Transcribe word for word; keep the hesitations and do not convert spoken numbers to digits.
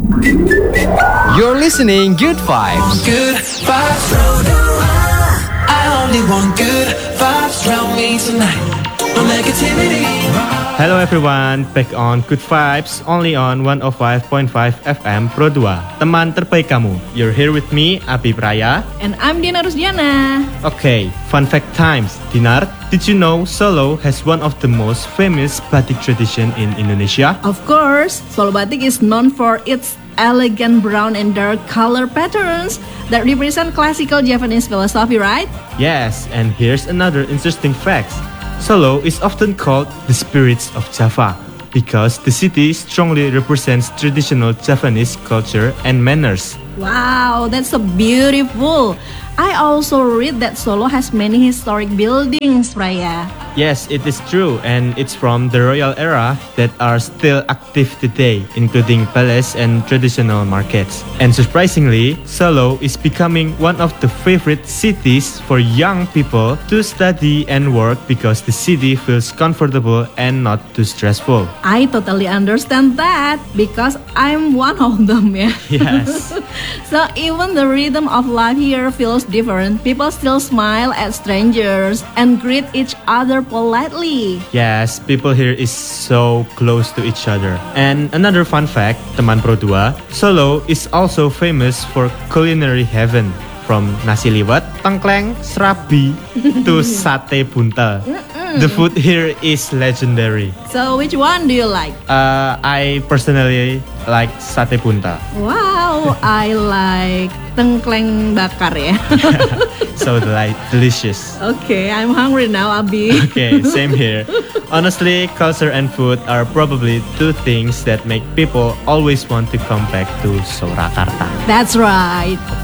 You're listening Good Vibes. Good vibes. I only want good vibes around me tonight. No negativity. Hello everyone, back on Good Vibes, only on one oh five point five F M Pro dua, teman terbaik kamu. You're here with me, Abi Praya. And I'm Dina Rusdiana. Okay, fun fact times. Dinar, did you know Solo has one of the most famous batik tradition in Indonesia? Of course, Solo Batik is known for its elegant brown and dark color patterns that represent classical Japanese philosophy, right? Yes, and here's another interesting fact. Solo is often called the spirits of Java because the city strongly represents traditional Javanese culture and manners. Wow, that's so beautiful. I also read that Solo has many historic buildings, Raya. Yes, it is true, and it's from the royal era that are still active today, including palace and traditional markets. And surprisingly, Solo is becoming one of the favorite cities for young people to study and work because the city feels comfortable and not too stressful. I totally understand that because I'm one of them, yeah. Yes. So even the rhythm of life here feels different. People still smile at strangers and greet each other politely. Yes, people here is so close to each other. And another fun fact, teman Pro dua, Solo is also famous for culinary heaven. From nasi liwet, tengkleng, serabi to sate buntel. The food here is legendary. So which one do you like? Uh, I personally like sate buntel. Wow, I like tengkleng bakar ya. So deli- delicious. Okay, I'm hungry now, Abi. Okay, same here. Honestly, culture and food are probably two things that make people always want to come back to Surakarta. That's right.